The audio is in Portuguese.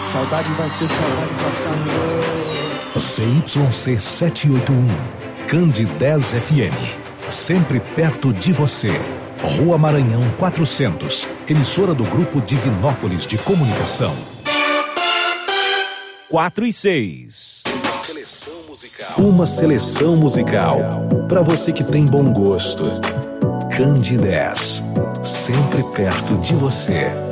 Saudade vai ser saudade pra sempre. CYC 781, Candidez FM, sempre perto de você. Rua Maranhão 400, emissora do Grupo Divinópolis de Comunicação. 4 e 6. Uma seleção musical para você que tem bom gosto. Candidez, sempre perto de você.